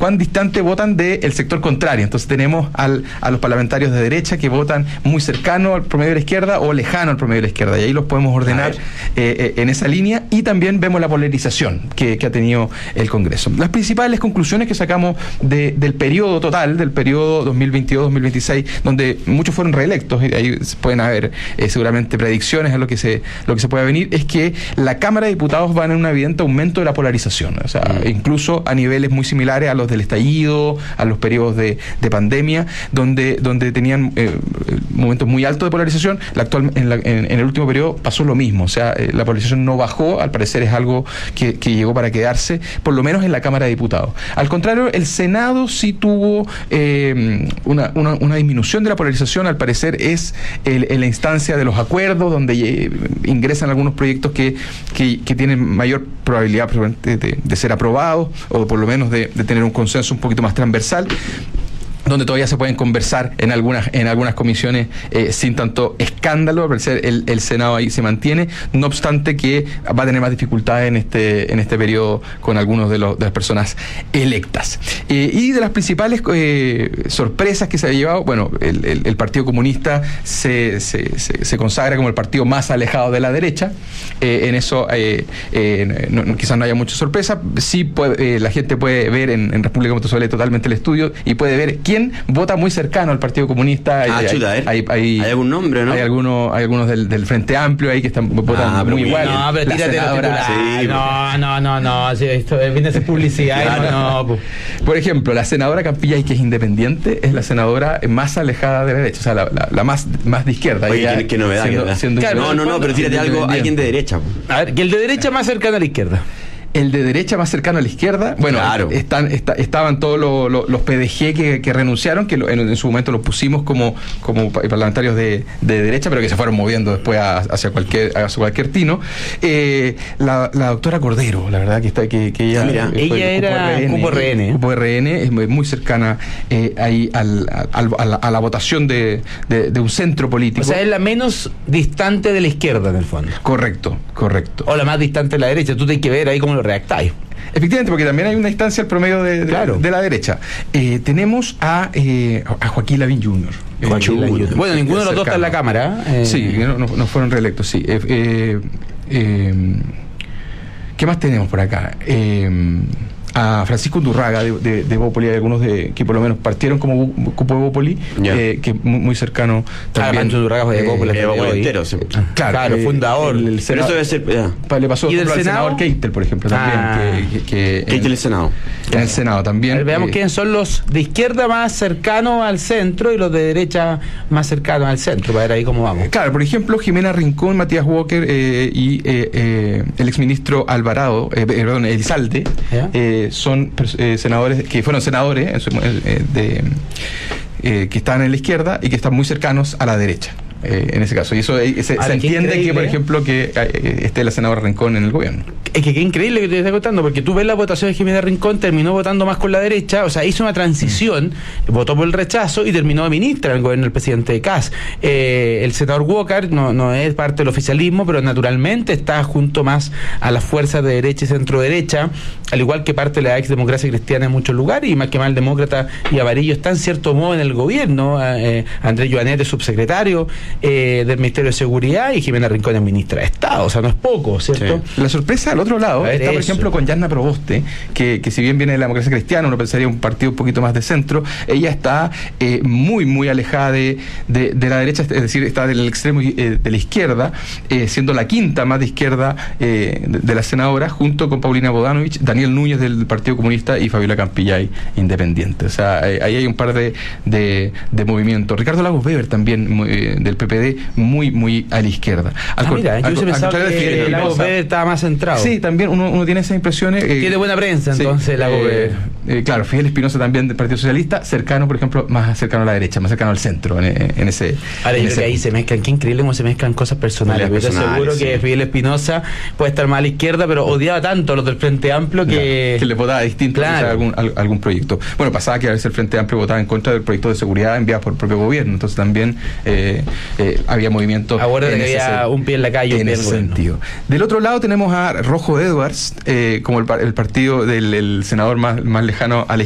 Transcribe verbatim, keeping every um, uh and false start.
cuán distante votan del sector contrario. Entonces tenemos al, a los parlamentarios de derecha que votan muy cercano al promedio de la izquierda o lejano al promedio de la izquierda, y ahí los podemos ordenar eh, eh, en esa línea, y también vemos la polarización que, que ha tenido el Congreso. Las principales conclusiones que sacamos de, del periodo total, del periodo dos mil veintidós dos mil veintiséis, donde muchos fueron reelectos, y ahí pueden haber eh, seguramente predicciones a lo que se lo que se pueda venir, es que la Cámara de Diputados va en un evidente aumento de la polarización, o sea, mm. incluso a niveles muy similares a los del estallido, a los periodos de, de pandemia, donde, donde tenían eh, momentos muy altos de polarización. La actual, en, la, en, en el último periodo pasó lo mismo, o sea, eh, la polarización no bajó, al parecer es algo que, que llegó para quedarse, por lo menos en la Cámara de Diputados. Al contrario, el Senado sí tuvo eh, una, una, una disminución de la polarización, al parecer es el, en la instancia de los acuerdos, donde eh, ingresan algunos proyectos que, que, que tienen mayor probabilidad de, de, de ser aprobados, o por lo menos de, de tener un consenso un poquito más transversal, donde todavía se pueden conversar en algunas en algunas comisiones eh, sin tanto escándalo. Al parecer el, el Senado ahí se mantiene, no obstante que va a tener más dificultades en este en este periodo con algunos de, los, de las personas electas. Eh, y de las principales eh, sorpresas que se ha llevado, bueno, el, el, el Partido Comunista se, se, se, se consagra como el partido más alejado de la derecha. Eh, en eso eh, eh, no, quizás no haya mucha sorpresa. Sí puede, eh, la gente puede ver en, en República Montesole totalmente el estudio y puede ver quién vota muy cercano al Partido Comunista. Ah, hay, chuta, hay, ¿eh? hay, hay, hay algún nombre, ¿no? Hay algunos, hay algunos del, del Frente Amplio ahí que están votando ah, muy igual. No, pero tírate los titulares. Sí, no, no, no, no, sí, esto viene a ser publicidad. Claro. No, no. Por ejemplo, la senadora Campillay, que es independiente, es la senadora más alejada de la derecha, o sea, la, la, la más, más de izquierda. Oye, qué, qué novedad. Siendo, siendo claro, no, no, no, pero tírate algo, alguien de derecha. A ver, que el de derecha más cercano a la izquierda. El de derecha más cercano a la izquierda, bueno, claro. están, está, estaban todos los, los, los P D G que, que renunciaron, que lo, en, en su momento los pusimos como, como parlamentarios de, de derecha, pero que se fueron moviendo después a, hacia cualquier hacia cualquier tino. Eh, la, la doctora Cordero, la verdad que está que, que ella, Mira, ella era Cupo R N. Cupo R N, es muy, muy cercana eh, ahí al, al, a, la, a la votación de, de, de un centro político. O sea, es la menos distante de la izquierda, en el fondo. Correcto, correcto. O la más distante de la derecha. Tú tienes que ver ahí cómo lo reactáis. Efectivamente, porque también hay una instancia al promedio de, de, claro. de la derecha. Eh, tenemos a, eh, a Joaquín Lavín junior Joaquín Lavín junior Bueno, ninguno de los dos está en la Cámara. Eh. Sí, no, no, no fueron reelectos, sí. Eh, eh, eh, ¿Qué más tenemos por acá? Eh, a Francisco Undurraga de, de, de Bópoli, hay algunos de, que por lo menos partieron como cupo de Bópoli, yeah. eh, que muy, muy cercano también. Ah, Undurraga fue de Bópoli, eh, Bópoli entero, sí. Claro, claro eh, fundador. El, el Pero eso debe ser. Yeah. Le pasó ¿Y del al Senado? senador Keitel, por ejemplo, también. Ah. Que, que, que Keitel en el Senado. En el Senado también. A ver, veamos eh, quiénes son los de izquierda más cercanos al centro y los de derecha más cercanos al centro, para ver ahí cómo vamos. Claro, por ejemplo, Jimena Rincón, Matías Walker eh, y eh, eh, el exministro Alvarado, eh, perdón, Elizalde, ¿yeah? eh, son eh, senadores que fueron senadores en su, eh, de, eh, que están en la izquierda y que están muy cercanos a la derecha. Eh, en ese caso, y eso eh, se, Ahora, se entiende que, por ejemplo, que eh, esté la senadora Rincón en el gobierno. Es que qué increíble que te esté contando, porque tú ves la votación de Jimena Rincón, terminó votando más con la derecha, o sea, hizo una transición, mm. votó por el rechazo y terminó de ministra en el gobierno del presidente Kast. Eh, el senador Walker no, no es parte del oficialismo, pero naturalmente está junto más a las fuerzas de derecha y centro derecha, al igual que parte de la ex democracia cristiana en muchos lugares, y más que mal demócrata y Avarillo está en cierto modo en el gobierno. Eh, Andrés Joanet es subsecretario Eh, del Ministerio de Seguridad y Jimena Rincón es ministra de Estado, o sea, no es poco, ¿cierto? Sí. La sorpresa al otro lado ver, está, por eso. ejemplo, con Yarna Proboste, que, que si bien viene de la democracia cristiana, uno pensaría un partido un poquito más de centro, ella está eh, muy, muy alejada de, de, de la derecha, es decir, está del extremo eh, de la izquierda, eh, siendo la quinta más de izquierda eh, de, de las senadoras, junto con Paulina Bodanovich, Daniel Núñez del Partido Comunista y Fabiola Campillay, independiente. O sea, eh, ahí hay un par de, de, de movimientos. Ricardo Lagos Weber también, muy, eh, del P P D, muy, muy a la izquierda. Al ah, mira, yo se pensaba que el Lagos Weber estaba más centrado. Sí, también uno, uno tiene esas impresiones. Eh, tiene buena prensa, entonces, sí, Lagos Weber. Eh, claro, Fidel Espinosa también del Partido Socialista, cercano, por ejemplo, más cercano a la derecha, más cercano al centro, en, en ese... Ahora, en yo ese... creo que ahí se mezclan, qué increíble cómo se mezclan cosas personales. Yo estoy seguro sí. que Fidel Espinosa puede estar más a la izquierda, pero odiaba tanto a los del Frente Amplio que... Claro, que le votaba distinto claro. a algún, a, algún proyecto. Bueno, pasaba que a veces el Frente Amplio votaba en contra del proyecto de seguridad enviado por el propio gobierno, entonces también eh, eh, había movimientos... Ahora que había un pie en la calle, un en pie ese en el sentido. Del otro lado tenemos a Rojo Edwards, eh, como el, el partido del el senador más, más lejano a la